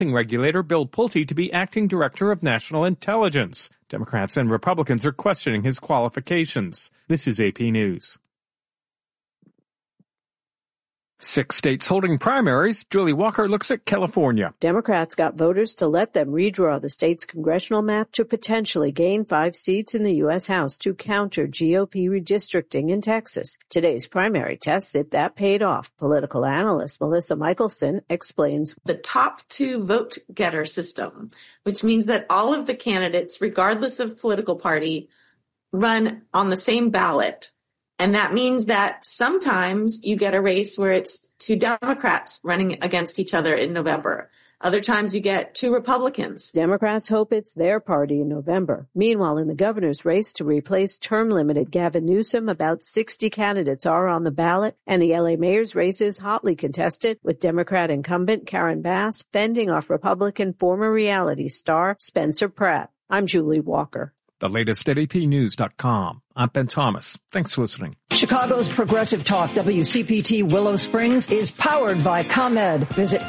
regulator Bill Pulte to be acting director of national intelligence. Democrats and Republicans are questioning his qualifications. This is AP News. 6 states holding primaries. Julie Walker looks at California. Democrats got voters to let them redraw the state's congressional map to potentially gain 5 seats in the U.S. House to counter GOP redistricting in Texas. Today's primary tests if that paid off. Political analyst Melissa Michelson explains. The top 2 vote getter system, which means that all of the candidates, regardless of political party, run on the same ballot. And that means that sometimes you get a race where it's 2 Democrats running against each other in November. Other times you get 2 Republicans. Democrats hope it's their party in November. Meanwhile, in the governor's race to replace term-limited Gavin Newsom, about 60 candidates are on the ballot, and the L.A. mayor's race is hotly contested, with Democrat incumbent Karen Bass fending off Republican former reality star Spencer Pratt. I'm Julie Walker. The latest at apnews.com. I'm Ben Thomas. Thanks for listening. Chicago's Progressive Talk, WCPT Willow Springs, is powered by ComEd. Visit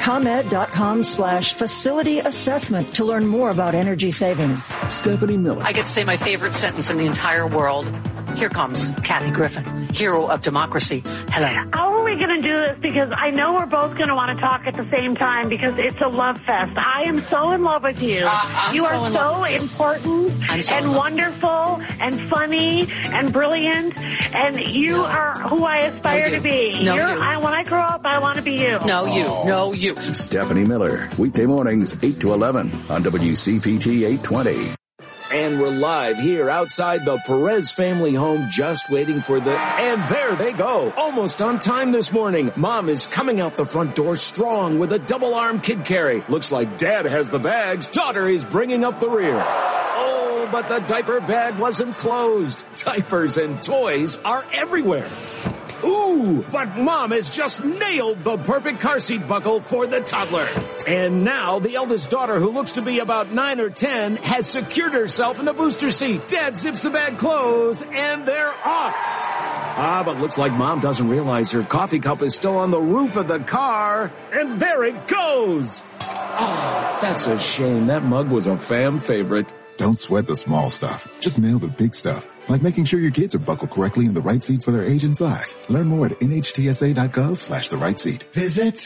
ComEd.com/facility assessment to learn more about energy savings. Stephanie Miller. I get to say my favorite sentence in the entire world. Here comes Kathy Griffin, hero of democracy. Hello. How are we going to do this? Because I know we're both going to want to talk at the same time because it's a love fest. I am so in love with you. You are so important and wonderful and funny and brilliant, and you are who I aspire to be. No, when I grow up, I want to be you. No, you. Stephanie Miller, weekday mornings, 8 to 11 on WCPT 820. And we're live here outside the Perez family home, just waiting for and there they go. Almost on time this morning. Mom is coming out the front door strong with a double-arm kid carry. Looks like Dad has the bags. Daughter is bringing up the rear. Oh, but the diaper bag wasn't closed. Diapers and toys are everywhere. Ooh, but Mom has just nailed the perfect car seat buckle for the toddler. And now the eldest daughter, who looks to be about 9 or 10, has secured herself in the booster seat. Dad zips the bag closed, and they're off. But looks like Mom doesn't realize her coffee cup is still on the roof of the car. And there it goes. Oh, that's a shame. That mug was a fam favorite. Don't sweat the small stuff. Just nail the big stuff. Like making sure your kids are buckled correctly in the right seat for their age and size. Learn more at nhtsa.gov/the right seat. Visit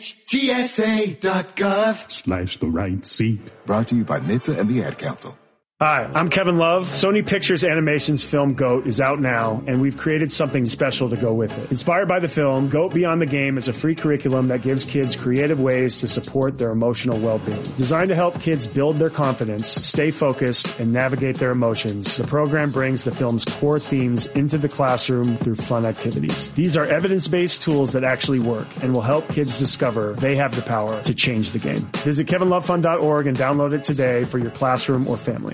nhtsa.gov/the right seat. Brought to you by NHTSA and the Ad Council. Hi, I'm Kevin Love. Sony Pictures Animation's film GOAT is out now, and we've created something special to go with it. Inspired by the film, GOAT Beyond the Game is a free curriculum that gives kids creative ways to support their emotional well-being. Designed to help kids build their confidence, stay focused, and navigate their emotions, the program brings the film's core themes into the classroom through fun activities. These are evidence-based tools that actually work and will help kids discover they have the power to change the game. Visit kevinlovefund.org and download it today for your classroom or family.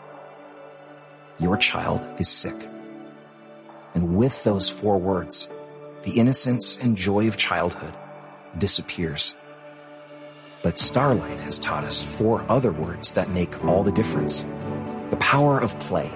Your child is sick. And with those 4 words, the innocence and joy of childhood disappears. But Starlight has taught us 4 other words that make all the difference. The power of play.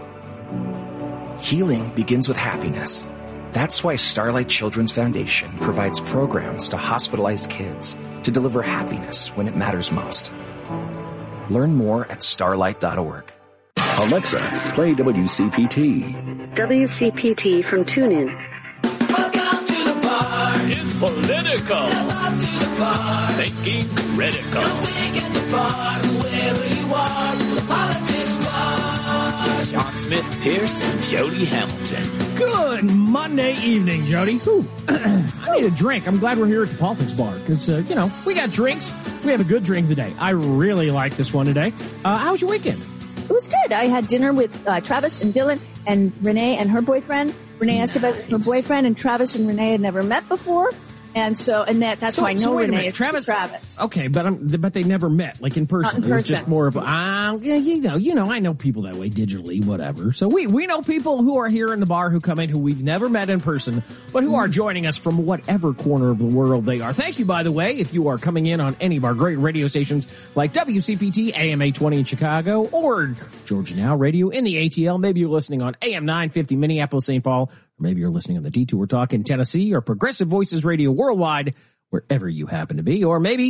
Healing begins with happiness. That's why Starlight Children's Foundation provides programs to hospitalized kids to deliver happiness when it matters most. Learn more at starlight.org. Alexa, play WCPT. WCPT from TuneIn. Welcome to the bar. It's political. Step up to the bar. Thinking critical. Don't think at the bar, wherever you are, the politics bar. Sean Smith, Pierce, and Jody Hamilton. Good Monday evening, Jody. I need a drink. I'm glad we're here at the politics bar because, we got drinks. We have a good drink today. I really like this one today. How was your weekend? It was good. I had dinner with Travis and Dylan and Renee and her boyfriend. Renee asked about her boyfriend, and Travis and Renee had never met before. And that's why I know Renee. Travis. Okay, but they never met, like in person. Not in person. It was just more of I know people that way digitally, whatever. So we know people who are here in the bar who come in who we've never met in person, but who are joining us from whatever corner of the world they are. Thank you, by the way, if you are coming in on any of our great radio stations like WCPT, AM 820 in Chicago, or Georgia Now Radio in the ATL. Maybe you're listening on AM 950 Minneapolis, St. Paul. Or maybe you're listening on the Detour Talk in Tennessee, or Progressive Voices Radio worldwide, wherever you happen to be. Or maybe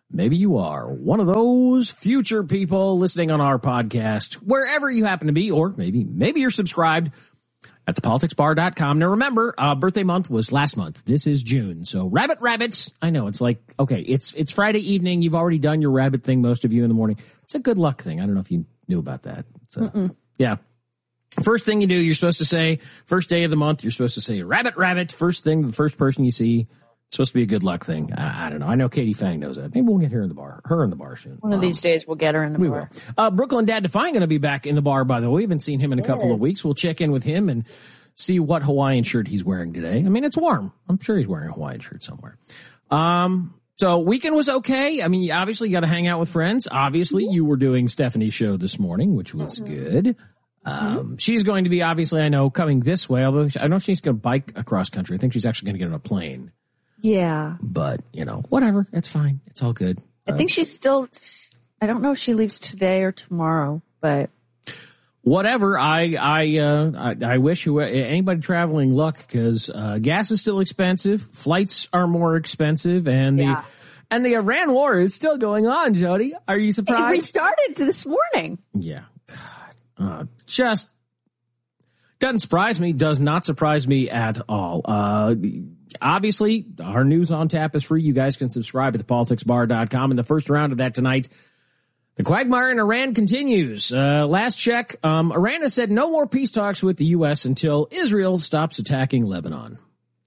maybe you are one of those future people listening on our podcast, wherever you happen to be, or maybe you're subscribed at thepoliticsbar.com. Now remember, birthday month was last month. This is June. So rabbits. I know it's like, okay, it's Friday evening. You've already done your rabbit thing, most of you in the morning. It's a good luck thing. I don't know if you knew about that. Yeah. First thing you do, you're supposed to say, first day of the month, you're supposed to say rabbit. First thing, the first person you see. It's supposed to be a good luck thing. I don't know. I know Katie Fang knows that. Maybe we'll get her in the bar soon. One of these days we'll get her in the bar. Will. Brooklyn Dad Define going to be back in the bar, by the way. We haven't seen him in a couple of weeks. We'll check in with him and see what Hawaiian shirt he's wearing today. I mean, it's warm. I'm sure he's wearing a Hawaiian shirt somewhere. So weekend was okay. I mean, obviously you got to hang out with friends. Obviously you were doing Stephanie's show this morning, which was good. She's going to be, obviously, I know, coming this way, although I know she's going to bike across country. I think she's actually going to get on a plane. Yeah. But, whatever. It's fine. It's all good. I think she's still, I don't know if she leaves today or tomorrow, but. Whatever. I wish anybody traveling luck, because gas is still expensive. Flights are more expensive. And the Iran war is still going on, Jody. Are you surprised? It restarted this morning. Yeah. God. Just doesn't surprise me. Does not surprise me at all. Obviously, our news on tap is free. You guys can subscribe at thepoliticsbar.com. In the first round of that tonight, the quagmire in Iran continues. Last check, Iran has said no more peace talks with the U.S. until Israel stops attacking Lebanon.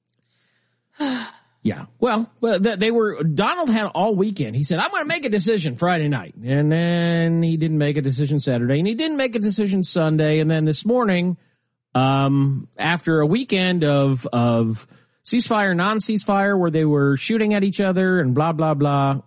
Yeah. Well, Donald had all weekend. He said, I'm going to make a decision Friday night. And then he didn't make a decision Saturday, and he didn't make a decision Sunday. And then this morning, after a weekend of ceasefire, non-ceasefire, where they were shooting at each other and blah, blah, blah.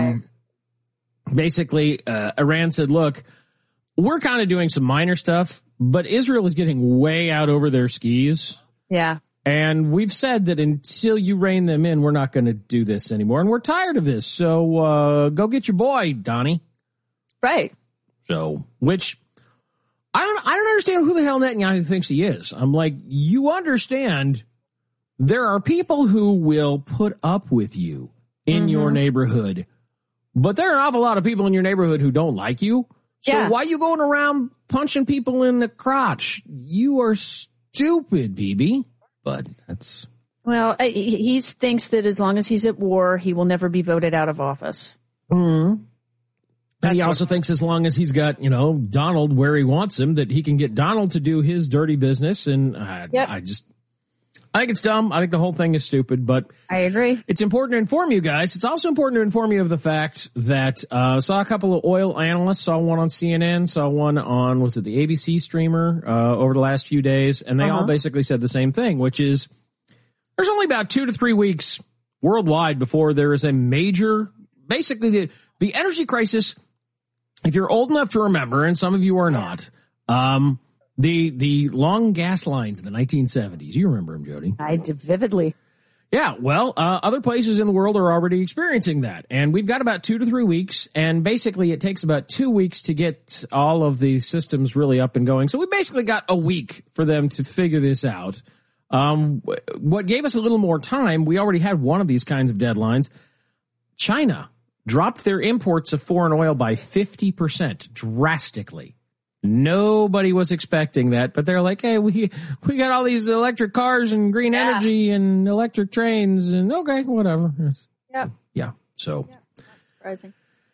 Basically, Iran said, look, we're kind of doing some minor stuff, but Israel is getting way out over their skis. Yeah. And we've said that until you rein them in, we're not going to do this anymore. And we're tired of this. So go get your boy, Donnie. Right. So, which I don't understand who the hell Netanyahu thinks he is. I'm like, you understand there are people who will put up with you in your neighborhood, but there are an awful lot of people in your neighborhood who don't like you. So why are you going around punching people in the crotch? You are stupid, BB. But that's... Well, he thinks that as long as he's at war, he will never be voted out of office. And he also thinks as long as he's got, Donald where he wants him, that he can get Donald to do his dirty business. And I think it's dumb. I think the whole thing is stupid, but I agree. It's important to inform you guys. It's also important to inform you of the fact that saw a couple of oil analysts, saw one on CNN, saw one on, was it the ABC streamer over the last few days, and they all basically said the same thing, which is there's only about 2 to 3 weeks worldwide before there is a major, basically the energy crisis, if you're old enough to remember, and some of you are not, the long gas lines in the 1970s. You remember them, Jody? I do vividly. Yeah, well, other places in the world are already experiencing that. And we've got about 2 to 3 weeks. And basically it takes about 2 weeks to get all of the systems really up and going. So we basically got a week for them to figure this out. What gave us a little more time, we already had one of these kinds of deadlines. China dropped their imports of foreign oil by 50%, drastically. Nobody was expecting that, but they're like, hey, we got all these electric cars and green energy and electric trains, and okay, whatever. Yeah. So not surprising.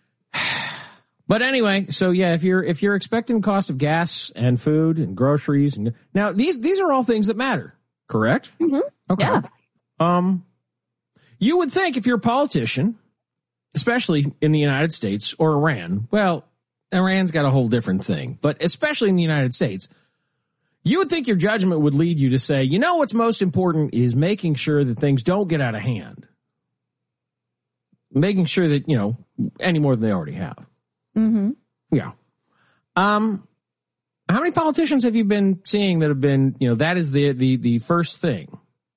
But anyway, so yeah, if you're expecting the cost of gas and food and groceries, and now these are all things that matter, correct? Mm-hmm. Okay. Yeah. You would think if you're a politician, especially in the United States or Iran, well, Iran's got a whole different thing, but especially in the United States, you would think your judgment would lead you to say, what's most important is making sure that things don't get out of hand. Making sure that, any more than they already have. Mm-hmm. Yeah. How many politicians have you been seeing that have been, that is the first thing?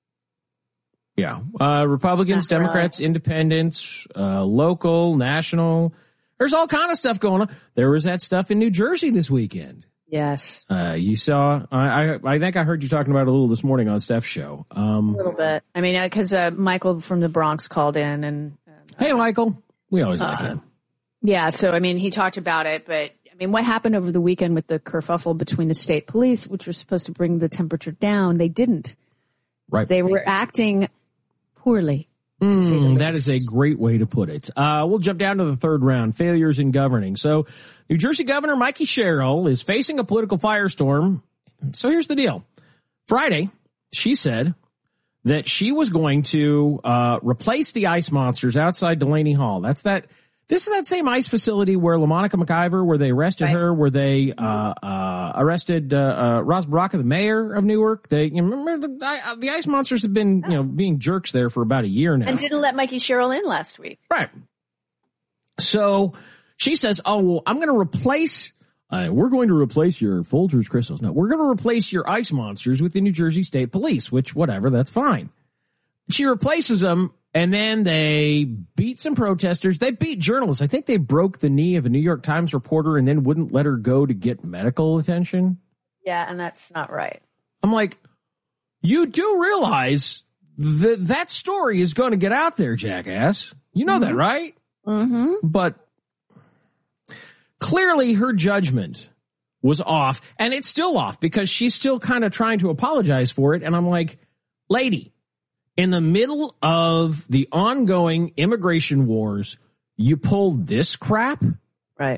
Yeah. Republicans, Democrats, independents, local, national. There's all kind of stuff going on. There was that stuff in New Jersey this weekend. Yes. You saw, I think I heard you talking about it a little this morning on Steph's show. A little bit. I mean, because Michael from the Bronx called in and. Hey, Michael. We always like him. Yeah, so, I mean, he talked about it, but, I mean, what happened over the weekend with the kerfuffle between the state police, which was supposed to bring the temperature down, they didn't. Right. They were acting poorly. That is a great way to put it. We'll jump down to the third round, failures in governing. So New Jersey Governor Mikey Sherrill is facing a political firestorm. So here's the deal. Friday, she said that she was going to replace the ice monsters outside Delaney Hall. This is that same ice facility where LaMonica McIver, where they arrested her, where they arrested Ross Baraka, the mayor of Newark. Remember the ice monsters have been being jerks there for about a year now, and didn't let Mikey Sherrill in last week. Right. So she says, "Oh well, I'm going to replace. We're going to replace your Folgers crystals. No, we're going to replace your ice monsters with the New Jersey State Police. Which, whatever, that's fine." She replaces them. And then they beat some protesters. They beat journalists. I think they broke the knee of a New York Times reporter and then wouldn't let her go to get medical attention. Yeah, and that's not right. I'm like, you do realize that story is going to get out there, jackass. You know that, right? Mm-hmm. But clearly her judgment was off. And it's still off because she's still kind of trying to apologize for it. And I'm like, lady, in the middle of the ongoing immigration wars, you pulled this crap? Right.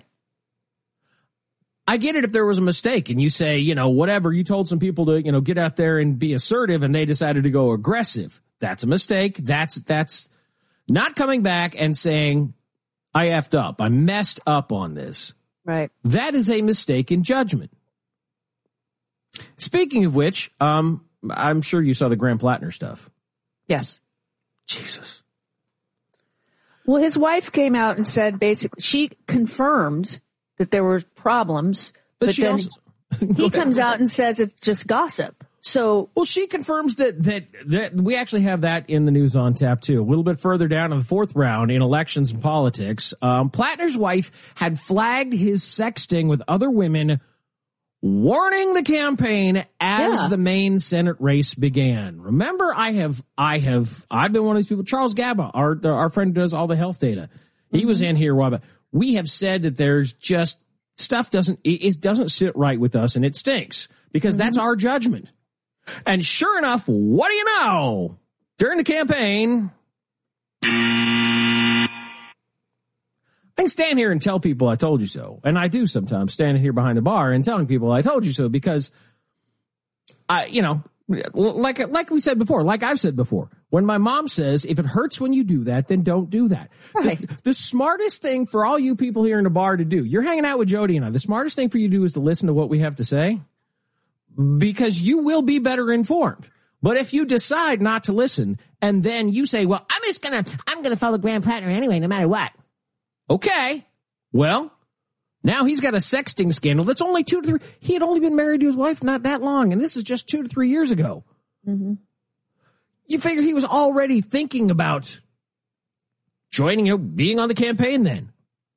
I get it if there was a mistake and you say, whatever, you told some people to, get out there and be assertive and they decided to go aggressive. That's a mistake. That's not coming back and saying, I effed up. I messed up on this. Right. That is a mistake in judgment. Speaking of which, I'm sure you saw the Graham Plattner stuff. Yes. Jesus. Well, his wife came out and said basically she confirmed that there were problems, but then he comes out and says it's just gossip. So, well, she confirms that we actually have that in the news on tap too. A little bit further down in the fourth round in elections and politics, Plattner's wife had flagged his sexting with other women, warning the campaign as the main Senate race began. Remember, I've been one of these people. Charles Gaba, our friend who does all the health data. He was in here a while back. We have said that there's just stuff doesn't sit right with us, and it stinks because that's our judgment. And sure enough, what do you know? During the campaign, I can stand here and tell people I told you so. And I do sometimes, standing here behind the bar and telling people I told you so because like we said before, like I've said before, when my mom says, if it hurts when you do that, then don't do that. Right. The smartest thing for all you people here in the bar to do, you're hanging out with Jody and I, the smartest thing for you to do is to listen to what we have to say because you will be better informed. But if you decide not to listen and then you say, well, I'm going to follow Graham Plattner anyway, no matter what. Okay, well, now he's got a sexting scandal that's only 2 to 3. He had only been married to his wife not that long, and this is just 2 to 3 years ago. Mm-hmm. You figure he was already thinking about joining, being on the campaign then.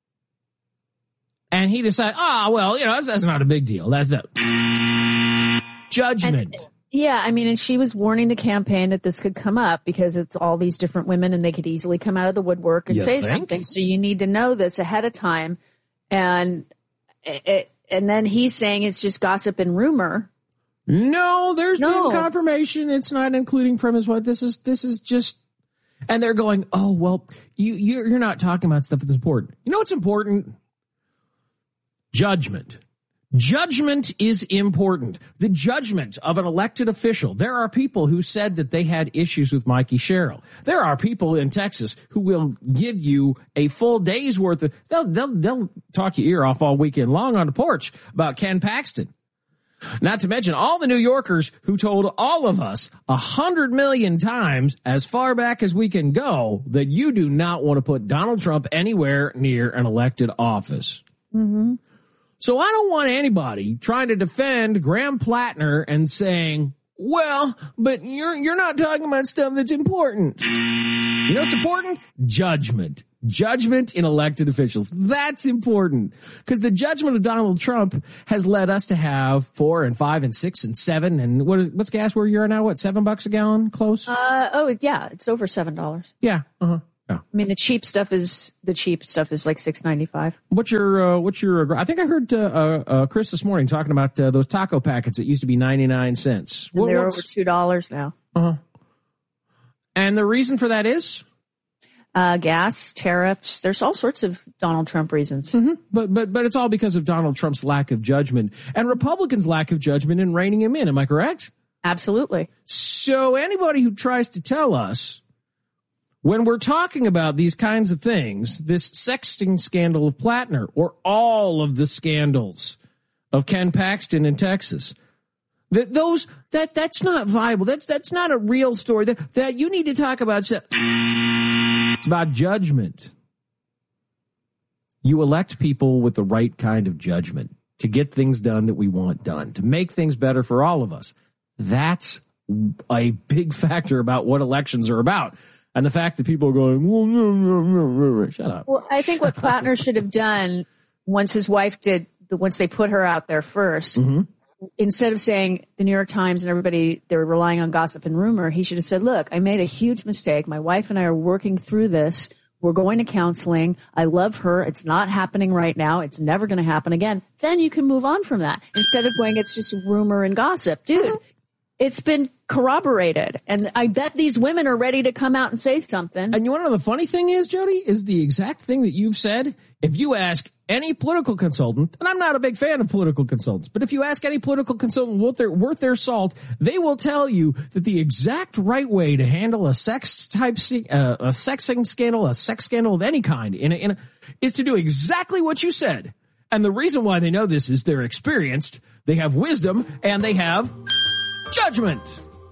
And he decided, that's not a big deal. That's the judgment. And she was warning the campaign that this could come up because it's all these different women and they could easily come out of the woodwork and say something. So you need to know this ahead of time. And then he's saying it's just gossip and rumor. No, there's been confirmation. It's not including from his wife. This is just, and they're going, oh, well, you're not talking about stuff that's important. You know what's important? Judgment. Judgment is important. The judgment of an elected official. There are people who said that they had issues with Mikey Sherrill. There are people in Texas who will give you a full day's worth of, they'll talk your ear off all weekend long on the porch about Ken Paxton. Not to mention all the New Yorkers who told all of us 100 million times as far back as we can go that you do not want to put Donald Trump anywhere near an elected office. Mm-hmm. So I don't want anybody trying to defend Graham Plattner and saying, well, but you're not talking about stuff that's important. You know what's important? Judgment. Judgment in elected officials. That's important because the judgment of Donald Trump has led us to have 4 and 5 and 6 and 7 and what's gas where you're now? What, $7 a gallon? Close? It's over $7. Yeah. Yeah. I mean, the cheap stuff is like $6.95. What's your? I think I heard Chris this morning talking about those taco packets that used to be 99 cents. And they're over $2 now. Uh-huh. And the reason for that is? Gas, tariffs. There's all sorts of Donald Trump reasons. Mm-hmm. But it's all because of Donald Trump's lack of judgment and Republicans' lack of judgment in reining him in. Am I correct? Absolutely. So anybody who tries to tell us when we're talking about these kinds of things, this sexting scandal of Plattner or all of the scandals of Ken Paxton in Texas, that's not viable. That's not a real story. That you need to talk about. It's about judgment. You elect people with the right kind of judgment to get things done that we want done, to make things better for all of us. That's a big factor about what elections are about. And the fact that people are going, well, no, shut up. Well, I think what Plattner should have done once they put her out there first, mm-hmm. instead of saying the New York Times and everybody, they were relying on gossip and rumor, he should have said, look, I made a huge mistake. My wife and I are working through this. We're going to counseling. I love her. It's not happening right now. It's never going to happen again. Then you can move on from that. Instead of going, it's just rumor and gossip. Dude, it's been corroborated. And I bet these women are ready to come out and say something. And you want to know the funny thing is, Jody, is the exact thing that you've said. If you ask any political consultant, and I'm not a big fan of political consultants, but if you ask any political consultant worth their salt, they will tell you that the exact right way to handle a sexing scandal, a sex scandal of any kind, is to do exactly what you said. And the reason why they know this is they're experienced, they have wisdom, and they have judgment.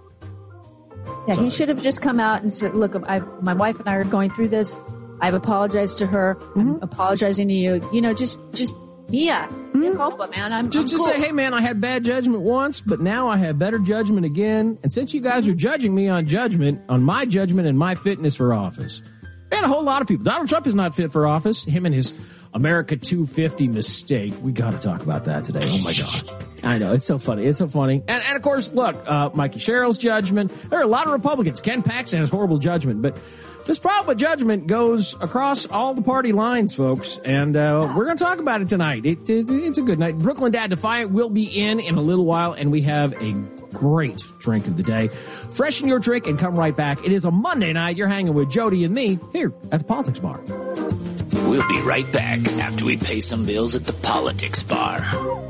Yeah, he should have just come out and said, look, my wife and I are going through this. I've apologized to her. Mm-hmm. I'm apologizing to you. You know, just Mia culpa, man. I'm cool. Say, hey, man, I had bad judgment once, but now I have better judgment again. And since you guys are judging me on my judgment and my fitness for office, and a whole lot of people. Donald Trump is not fit for office. Him and his America 250 mistake. We got to talk about that today. Oh, my God. I know. It's so funny. It's so funny. And of course, look, Mikey Sherrill's judgment. There are a lot of Republicans. Ken Paxton has horrible judgment. But this problem with judgment goes across all the party lines, folks. And we're going to talk about it tonight. It's a good night. Brooklyn Dad Defiant will be in a little while. And we have a great drink of the day. Freshen your drink and come right back. It is a Monday night. You're hanging with Jody and me here at the Politics Bar. We'll be right back after we pay some bills at the Politics Bar.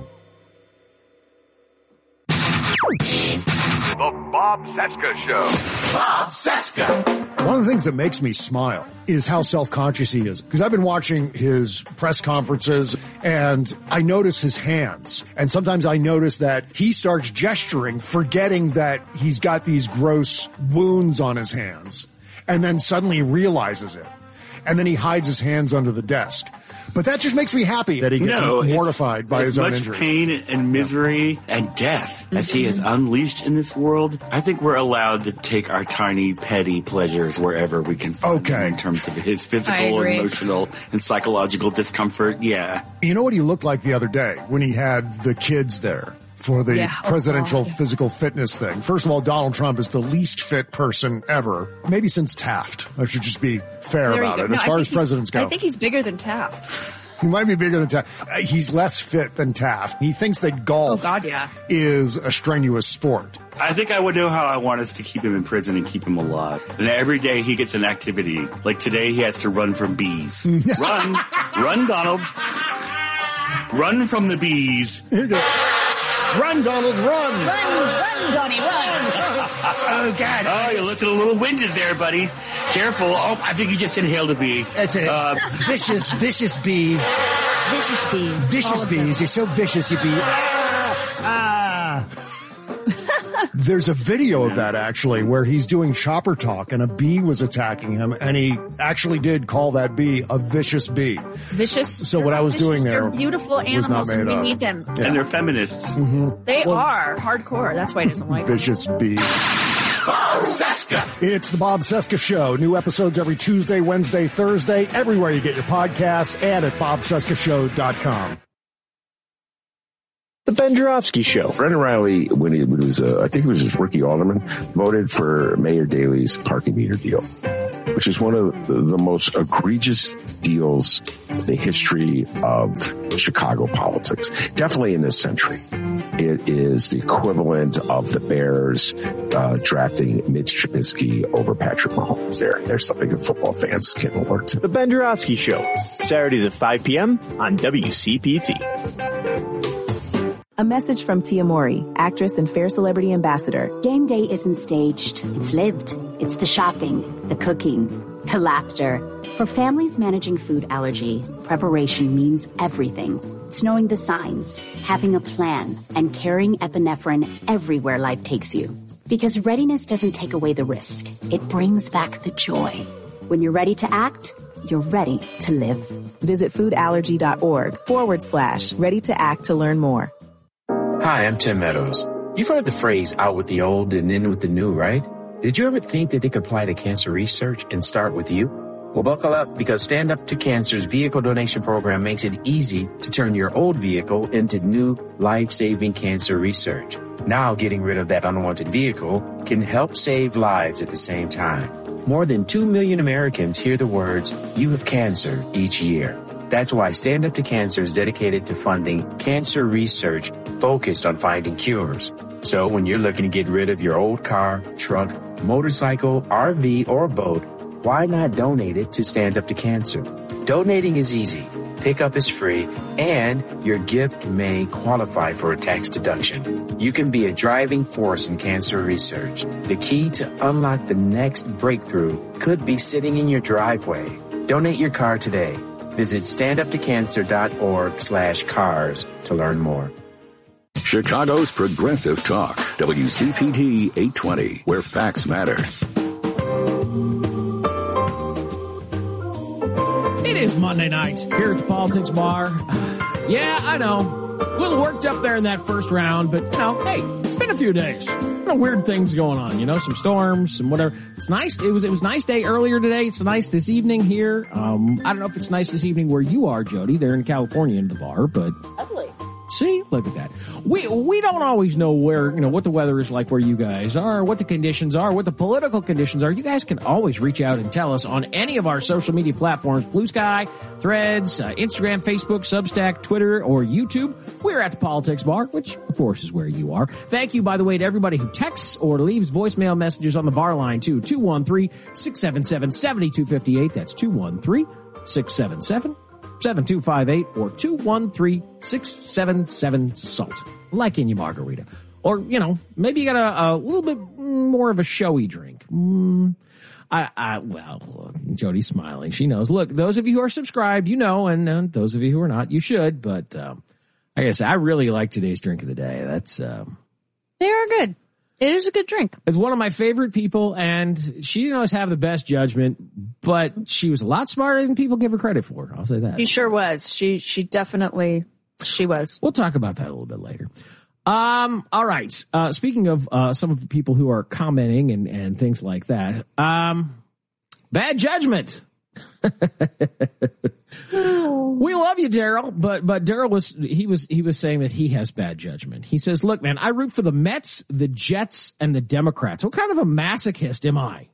The Bob Cesca Show. Bob Cesca. One of the things that makes me smile is how self-conscious he is. Because I've been watching his press conferences and I notice his hands. And sometimes I notice that he starts gesturing, forgetting that he's got these gross wounds on his hands. And then suddenly realizes it. And then he hides his hands under the desk. But that just makes me happy that he gets mortified by his own injury. As much pain and misery and death as he has unleashed in this world, I think we're allowed to take our tiny, petty pleasures wherever we can find them in terms of his physical, emotional, and psychological discomfort. Yeah. You know what he looked like the other day when he had the kids there for the presidential physical fitness thing? First of all, Donald Trump is the least fit person ever, maybe since Taft. I should just be fair about it. As far as presidents go, I think he's bigger than Taft. He might be bigger than Taft. He's less fit than Taft. He thinks that golf is a strenuous sport. I think I would know how I want us to keep him in prison and keep him alive. And every day he gets an activity. Like today he has to run from bees. Run, Donald. Run from the bees. Run, Donald, run! Run, Donnie, run! Oh, God. Oh, you're looking a little winded there, buddy. Careful. Oh, I think you just inhaled a bee. It's a vicious bee. Vicious bee. Vicious bees. You're so vicious, you bee. There's a video of that, actually, where he's doing chopper talk and a bee was attacking him, and he actually did call that bee a vicious bee. Vicious? So what I was doing there They're beautiful animals, and we need them. Yeah. And they're feminists. Mm-hmm. They are hardcore. That's why he doesn't like vicious bee. Bob Cesca. It's the Bob Cesca Show. New episodes every Tuesday, Wednesday, Thursday, everywhere you get your podcasts, and at BobCescaShow.com. The Ben Joravsky Show. Brendan Riley, when he was, I think it was rookie alderman, voted for Mayor Daley's parking meter deal, which is one of the most egregious deals in the history of Chicago politics. Definitely in this century. It is the equivalent of the Bears drafting Mitch Trubisky over Patrick Mahomes. There's something that football fans can alert to. The Ben Joravsky Show. Saturdays at 5 p.m. on WCPT. A message from Tia Mori, actress and Fair Celebrity Ambassador. Game day isn't staged. It's lived. It's the shopping, the cooking, the laughter. For families managing food allergy, preparation means everything. It's knowing the signs, having a plan, and carrying epinephrine everywhere life takes you. Because readiness doesn't take away the risk. It brings back the joy. When you're ready to act, you're ready to live. Visit foodallergy.org/ready to act to learn more. Hi, I'm Tim Meadows. You've heard the phrase out with the old and in with the new, right? Did you ever think that they could apply to cancer research and start with you? Well, buckle up, because Stand Up to Cancer's vehicle donation program makes it easy to turn your old vehicle into new life-saving cancer research. Now, getting rid of that unwanted vehicle can help save lives at the same time. More than 2 million Americans hear the words, "You have cancer," each year. That's why Stand Up to Cancer is dedicated to funding cancer research focused on finding cures. So when you're looking to get rid of your old car, truck, motorcycle, RV, or boat, why not donate it to Stand Up to Cancer? Donating is easy, pickup is free, and your gift may qualify for a tax deduction. You can be a driving force in cancer research. The key to unlock the next breakthrough could be sitting in your driveway. Donate your car today. Visit standuptocancer.org/cars to learn more. Chicago's Progressive Talk, WCPT 820, where facts matter. It is Monday night here at the Politics Bar. Yeah, I know. A little worked up there in that first round, but, hey, it's been a few days. Weird things going on, some storms and whatever. It's nice. It was a nice day earlier today. It's nice this evening here. I don't know if it's nice this evening where you are, Jody. They're in California in the bar, but lovely. See, look at that. We don't always know where, what the weather is like where you guys are, what the conditions are, what the political conditions are. You guys can always reach out and tell us on any of our social media platforms, Blue Sky, Threads, Instagram, Facebook, Substack, Twitter, or YouTube. We're at the Politics Bar, which, of course, is where you are. Thank you, by the way, to everybody who texts or leaves voicemail messages on the bar line, too. 213-677-7258. That's 213-677-7258. 7258 or 213-677-SALT. Like in your margarita. Or, maybe you got a little bit more of a showy drink. Well, look, Jody's smiling. She knows. Look, those of you who are subscribed, and those of you who are not, you should. But, I guess I really like today's drink of the day. That's, they are good. It is a good drink. It's one of my favorite people, and she didn't always have the best judgment, but she was a lot smarter than people give her credit for. I'll say that. She sure was. She definitely was. We'll talk about that a little bit later. All right. Speaking of some of the people who are commenting and things like that, bad judgment. We love you, Daryl, but Daryl was saying that he has bad judgment. He says, "Look, man, I root for the Mets, the Jets, and the Democrats. What kind of a masochist am I?"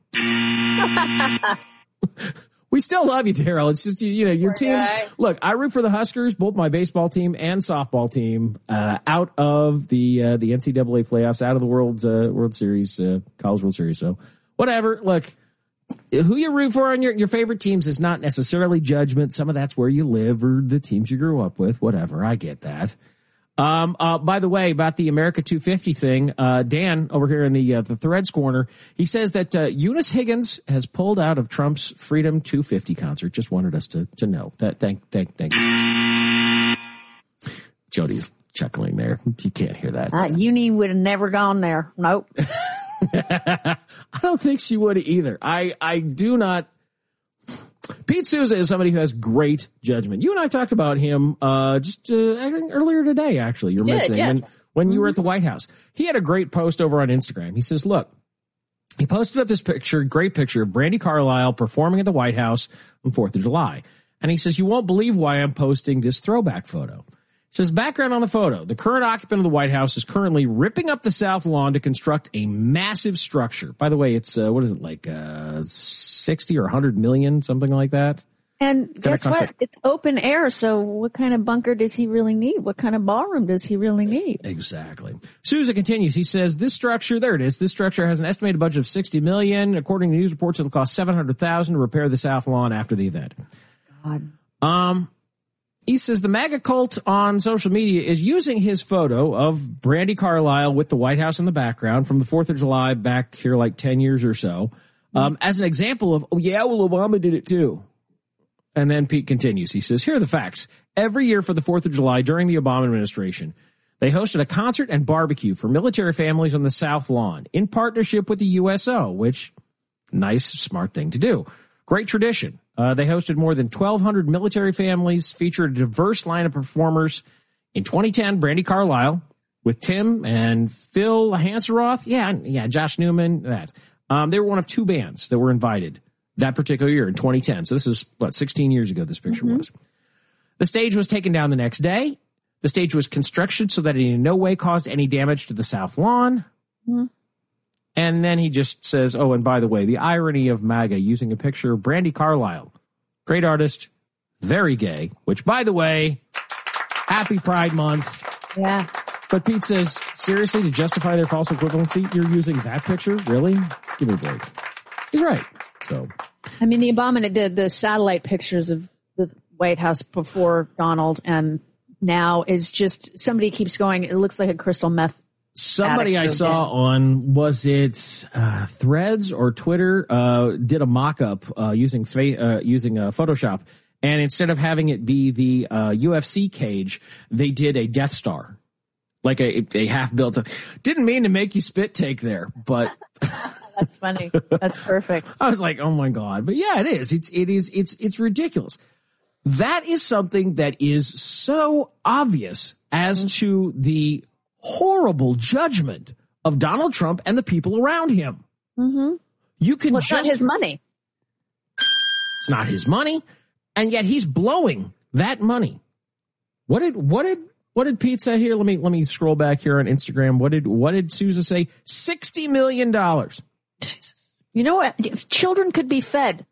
We still love you, Daryl. It's just your teams. Look, I root for the Huskers, both my baseball team and softball team, out of the NCAA playoffs, out of the World Series, College World Series. So whatever. Look. Who you root for on your favorite teams is not necessarily judgment. Some of that's where you live or the teams you grew up with, whatever. I get that. By the way, about the America 250 thing, Dan over here in the Threads corner, he says that Eunice Higgins has pulled out of Trump's Freedom 250 concert. Just wanted us to know that. Thank you. Jody's chuckling there. You can't hear that. Uni would have never gone there. Nope. I don't think she would either. I do not. Pete Souza is somebody who has great judgment. You and I talked about him I think earlier today, actually. You're mentioning yes. when you were at the White House. He had a great post over on Instagram. He says, look, he posted up this great picture of Brandi Carlile performing at the White House on 4th of July. And he says, you won't believe why I'm posting this throwback photo. He Says background on the photo. The current occupant of the White House is currently ripping up the South Lawn to construct a massive structure. By the way, it's, 60 or 100 million, something like that. And guess what? It's open air, so what kind of bunker does he really need? What kind of ballroom does he really need? Exactly. Sousa continues. He says, this structure, there it is. This structure has an estimated budget of $60 million. According to news reports, it'll cost $700,000 to repair the South Lawn after the event. God. He says the MAGA cult on social media is using his photo of Brandi Carlile with the White House in the background from the 4th of July back here like 10 years or so, as an example of, Obama did it too. And then Pete continues. He says, here are the facts. Every year for the 4th of July during the Obama administration, they hosted a concert and barbecue for military families on the South Lawn in partnership with the USO, which, nice, smart thing to do. Great tradition. They hosted more than 1,200 military families, featured a diverse line of performers. In 2010, Brandi Carlile with Tim and Phil Hanseroth. Yeah, Josh Newman, that. They were one of 2 bands that were invited that particular year in 2010. So this is, 16 years ago this picture was. The stage was taken down the next day. The stage was constructed so that it in no way caused any damage to the South Lawn. And then he just says, oh, and by the way, the irony of MAGA using a picture of Brandi Carlile, great artist, very gay, which, by the way, happy Pride Month. Yeah. But Pete says, seriously, to justify their false equivalency, you're using that picture? Really? Give me a break. He's right. So, I mean, the Obama did the satellite pictures of the White House before Donald, and now is just, somebody keeps going, it looks like a crystal meth. Somebody I saw on, was it Threads or Twitter, did a mock-up using Photoshop, and instead of having it be the UFC cage, they did a Death Star, like a half-built. Didn't mean to make you spit take there, but that's funny. That's perfect. I was like, oh my God, but yeah, it is. It's ridiculous. That is something that is so obvious as to the horrible judgment of Donald Trump and the people around him. You can it's not his money. It's not his money, and yet he's blowing that money. What did Pete say here? Let me scroll back here on Instagram. What did Sousa say? $60 million. Jesus. You know what? Children could be fed.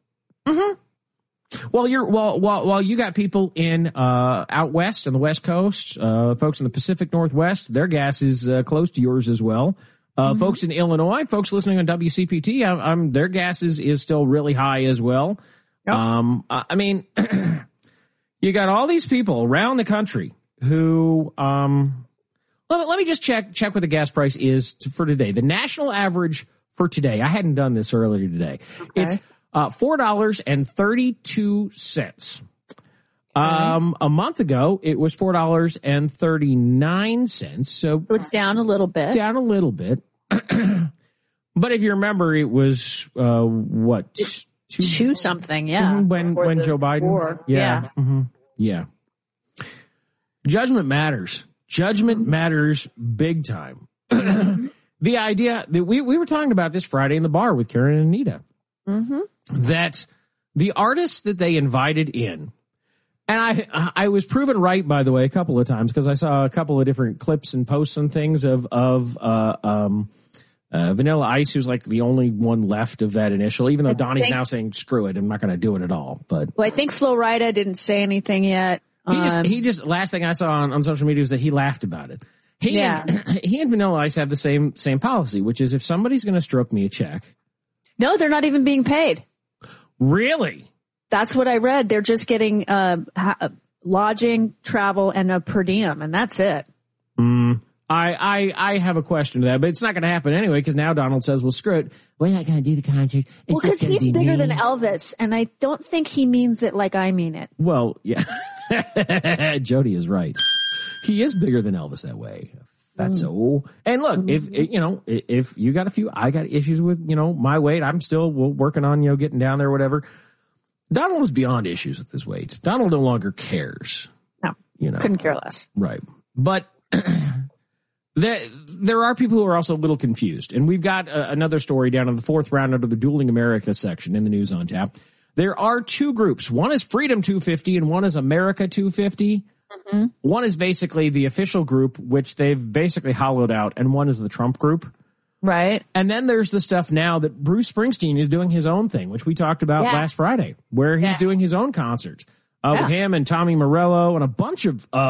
Well, while you got people in out west on the West Coast, folks in the Pacific Northwest, their gas is close to yours as well. Folks in Illinois, folks listening on WCPT, their gas is still really high as well. Yep. I mean, you got all these people around the country who, let me just check what the gas price is for today. The national average for today, I hadn't done this earlier today. Okay. It's $4.32. A month ago, it was $4.39. So it's down a little bit. But if you remember, it was, two something. Yeah. When Joe Biden. War. Yeah. Yeah. Judgment matters. Judgment matters big time. The idea that we were talking about this Friday in the bar with Karen and Anita. That the artists that they invited in, and I was proven right, by the way, a couple of times, because I saw a couple of different clips and posts and things of Vanilla Ice, who's like the only one left of that initial, even though Donnie's now saying, screw it, I'm not going to do it at all. But I think Flo Rida didn't say anything yet. He just last thing I saw on social media was that he laughed about it. He and Vanilla Ice have the same policy, which is if somebody's going to stroke me a check. No, they're not even being paid. Really? That's what I read. They're just getting lodging, travel, and a per diem, and that's it. I have a question to that, but it's not going to happen anyway because now Donald says, well, screw it. We're not going to do the concert. Well, because he's bigger than Elvis, and I don't think he means it like I mean it. Well, yeah. Jody is right. He is bigger than Elvis that way. That's so. And look, if you got a few, I got issues with, my weight. I'm still working on, getting down there, whatever. Donald is beyond issues with his weight. Donald no longer cares. No, couldn't care less. Right. But there are people who are also a little confused. And we've got another story down in the fourth round under the Dueling America section in the News on Tap. There are two groups. One is Freedom 250 and one is America 250. Mm-hmm. One is basically the official group, which they've basically hollowed out, and one is the Trump group. Right. And then there's the stuff now that Bruce Springsteen is doing his own thing, which we talked about last Friday, where he's doing his own concerts with him and Tommy Morello and a bunch of